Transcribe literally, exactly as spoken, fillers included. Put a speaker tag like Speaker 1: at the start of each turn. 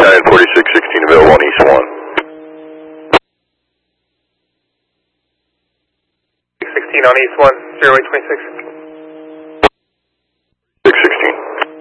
Speaker 1: Battalion forty-six sixteen available on East one.
Speaker 2: sixteen on East one, zero eight twenty-six.